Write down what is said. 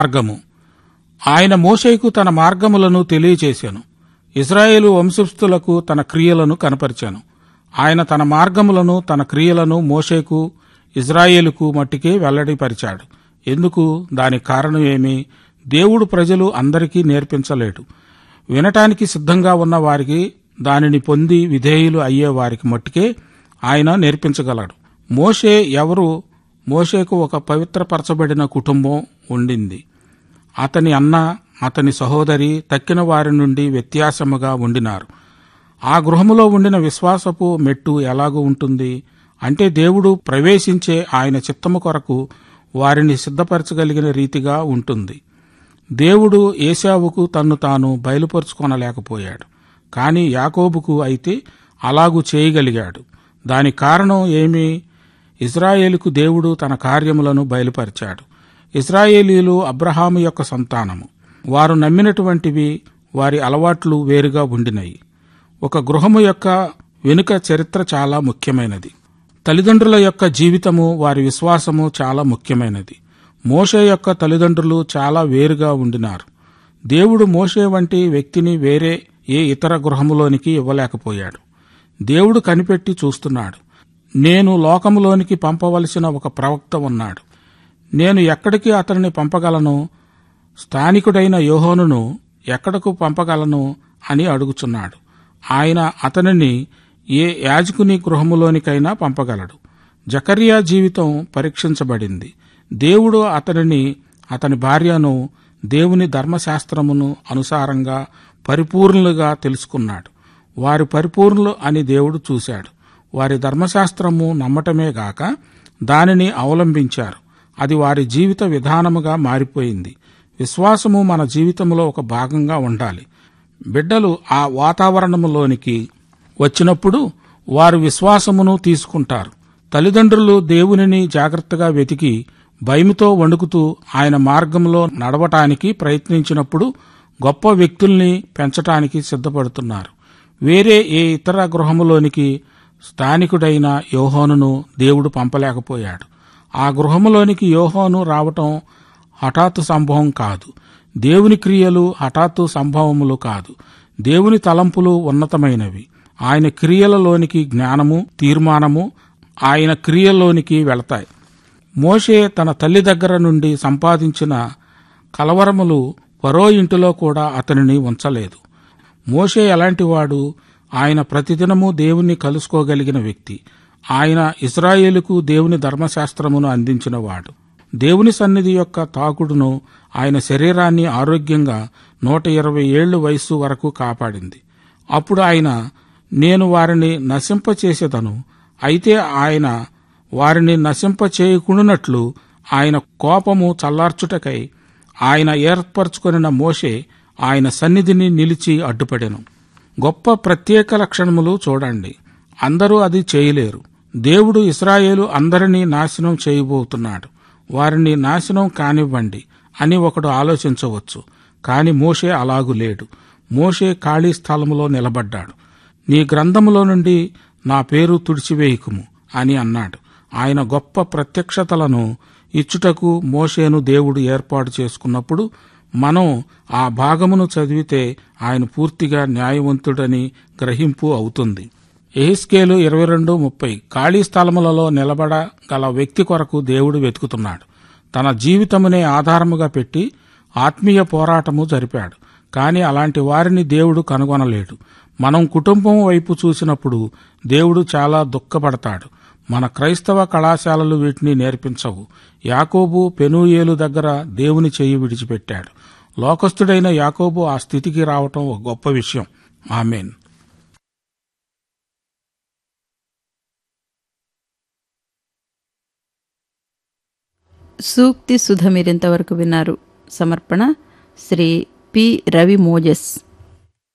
మార్గము. ఆయన మోషేకు తన మార్గములను తెలియచేశాను. ఇశ్రాయేలు వంశస్థులకు తన క్రియలను కనపరిచాను. ఆయన తన మార్గములను తన క్రియలను మోషేకు ఇశ్రాయేలుకు మట్టికే వెల్లడిపరిచాడు. ఎందుకు? దానికి కారణం ఏమి? దేవుడు ప్రజలు అందరికీ నేర్పించలేడు. వినటానికి సిద్ధంగా ఉన్న వారికి, దానిని పొంది విధేయులు అయ్యే వారికి మట్టుకే ఆయన నేర్పించగలడు. మోషే ఎవరు? మోషేకు ఒక పవిత్రపరచబడిన కుటుంబం ఉండింది. అతని అన్న, అతని సహోదరి తక్కిన వారి నుండి వ్యత్యాసముగా ఉండినారు. ఆ గృహములో ఉండిన విశ్వాసపు మెట్టు ఎలాగూ ఉంటుంది అంటే, దేవుడు ప్రవేశించే ఆయన చిత్తము కొరకు వారిని సిద్ధపరచగలిగిన రీతిగా ఉంటుంది. దేవుడు ఏశావుకు తన్ను తాను బయలుపరుచుకొనలేకపోయాడు, కాని యాకోబుకు అయితే అలాగూ చేయగలిగాడు. దానికి కారణం ఏమి? ఇశ్రాయేలుకు దేవుడు తన కార్యములను బయలుపరిచాడు. ఇశ్రాయేలీలు అబ్రహాము యొక్క సంతానము. వారు నమ్మినటువంటివి, వారి అలవాట్లు వేరుగా ఉండినయి. ఒక గృహము యొక్క వెనుక చరిత్ర చాలా ముఖ్యమైనది. తల్లిదండ్రుల యొక్క జీవితము, వారి విశ్వాసము చాలా ముఖ్యమైనది. మోషే యొక్క తల్లిదండ్రులు చాలా వేరుగా ఉండినారు. దేవుడు మోషే వంటి వ్యక్తిని వేరే ఏ ఇతర గృహములోనికి ఇవ్వలేకపోయాడు. దేవుడు కనిపెట్టి చూస్తున్నాడు. నేను లోకములోనికి పంపవలసిన ఒక ప్రవక్త ఉన్నాడు. నేను ఎక్కడికి అతనిని పంపగలను? స్థానికుడైన యోహానును ఎక్కడకు పంపగలను అని అడుగుచున్నాడు. ఆయన అతనిని ఏ యాజకుని గృహములోనికైనా పంపగలడు. జకర్యా జీవితం పరీక్షించబడింది. దేవుడు అతనిని, అతని భార్యను దేవుని ధర్మశాస్త్రమును అనుసారంగా పరిపూర్ణులుగా తెలుసుకున్నాడు. వారి పరిపూర్ణులు అని దేవుడు చూశాడు. వారి ధర్మశాస్త్రము నమ్మటమే గాక దానిని అవలంబించారు. అది వారి జీవిత విధానముగా మారిపోయింది. విశ్వాసము మన జీవితంలో ఒక భాగంగా ఉండాలి. బిడ్డలు ఆ వాతావరణములోనికి వచ్చినప్పుడు వారు విశ్వాసమును తీసుకుంటారు. తల్లిదండ్రులు దేవునిని జాగ్రత్తగా వెతికి భయముతో వణుకుతూ ఆయన మార్గంలో నడవటానికి ప్రయత్నించినప్పుడు గొప్ప వ్యక్తుల్ని పెంచటానికి సిద్ధపడుతున్నారు. వేరే ఏ ఇతర గృహములోనికి స్థానికుడైన యోహానును దేవుడు పంపలేకపోయాడు. ఆ గృహములోనికి యోహాను రావటం హఠాత్తు సంభవం కాదు. దేవుని క్రియలు హఠాత్తు సంభవములు కాదు. దేవుని తలంపులు ఉన్నతమైనవి. ఆయన క్రియలలోనికి జ్ఞానము, తీర్మానము ఆయన క్రియల్లోనికి వెళతాయి. మోషే తన తల్లి దగ్గర నుండి సంపాదించిన కలవరములు ఫరో ఇంటిలో కూడా అతనిని ఉంచలేదు. మోషే ఎలాంటివాడు? ఆయన ప్రతిదినము దేవుణ్ణి కలుసుకోగలిగిన వ్యక్తి. ఆయన ఇశ్రాయేలుకు దేవుని ధర్మశాస్త్రమును అందించినవాడు. దేవుని సన్నిధి యొక్క తాకుడును ఆయన శరీరాన్ని ఆరోగ్యంగా 120 ఏళ్ల వయస్సు వరకు కాపాడింది. అప్పుడు ఆయన, నేను వారిని నశింపచేసేదను. అయితే ఆయన వారిని నశింపచేయకుండునట్లు ఆయన కోపము చల్లార్చుటకై ఆయన ఏర్పరచుకొనిన మోషే ఆయన సన్నిధిని నిలిచి అడ్డుపడెను. గొప్ప ప్రత్యేక లక్షణములు చూడండి. అందరూ అది చేయలేరు. దేవుడు ఇశ్రాయేలు అందరినీ నాశనం చేయబోతున్నాడు. వారిని నాశనం కానివ్వండి అని ఒకడు ఆలోచించవచ్చు. కాని మోషే అలాగు లేడు. మోషే ఖాళీ స్థలములో నిలబడ్డాడు. నీ గ్రంథములో నుండి నా పేరు తుడిచివేయుకుము అని అన్నాడు. ఆయన గొప్ప ప్రత్యక్షతలను ఇచ్చుటకు మోషేను దేవుడు ఏర్పాటు చేసుకున్నప్పుడు మనం ఆ భాగమును చదివితే ఆయన పూర్తిగా న్యాయవంతుడని గ్రహింపు అవుతుంది. యెహెజ్కేలు 22:30 ఖాళీ స్థలములలో నిలబడగల వ్యక్తి కొరకు దేవుడు వెతుకుతున్నాడు. తన జీవితమునే ఆధారముగా పెట్టి ఆత్మీయ పోరాటము జరిపాడు. కాని అలాంటి వారిని దేవుడు కనుగొనలేడు. మనం కుటుంబం వైపు చూసినప్పుడు దేవుడు చాలా దుఃఖపడతాడు. మన క్రైస్తవ కళాశాలలు వీటిని నేర్పించవు. యాకోబు పెనూయేలు దగ్గర దేవుని చెయ్యి విడిచిపెట్టాడు. లోకస్తుడైన యాకోబు ఆ స్థితికి రావటం ఒక గొప్ప విషయం. ఆమేన్. సూక్తి సుధ మీరింతవరకు విన్నారు. సమర్పణ శ్రీ పి. రవి మోజెస్.